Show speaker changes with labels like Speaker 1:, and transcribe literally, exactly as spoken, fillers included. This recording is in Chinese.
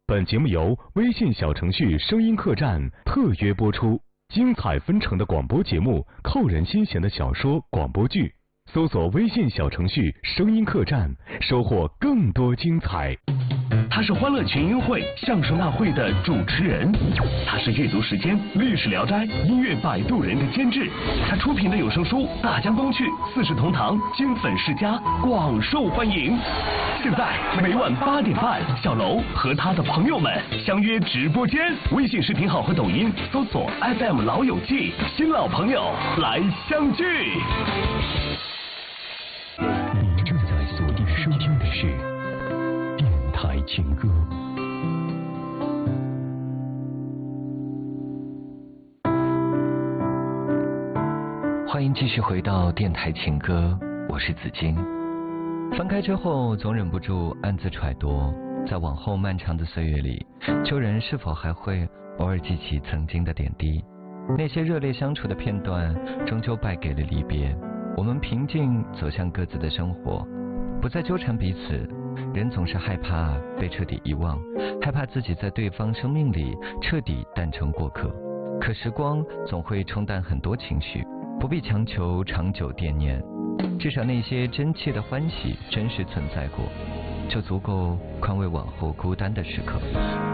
Speaker 1: 本节目由微信小程序声音客栈特约播出，精彩纷呈的广播节目，扣人心弦的小说、广播剧，搜索微信小程序声音客栈，收获更多精彩。
Speaker 2: 他是欢乐群英会相声大会的主持人，他是阅读时间、历史聊斋、音乐摆渡人的监制，他出品的有声书《大江东去》《四世同堂》金粉世家广受欢迎。现在每晚八点半，小楼和他的朋友们相约直播间，微信视频号和抖音搜索 F M 老友记，新老朋友来相聚。
Speaker 3: 您正在锁定收听的是电台情歌。欢迎继续回到电台情歌，我是子金。翻开之后，总忍不住暗自揣度，在往后漫长的岁月里，旧人是否还会偶尔记起曾经的点滴？那些热烈相处的片段，终究败给了离别。我们平静走向各自的生活，不再纠缠彼此。人总是害怕被彻底遗忘，害怕自己在对方生命里彻底淡成过客。可时光总会冲淡很多情绪，不必强求长久惦念，至少那些真切的欢喜真实存在过，就足够宽慰往后孤单的时刻。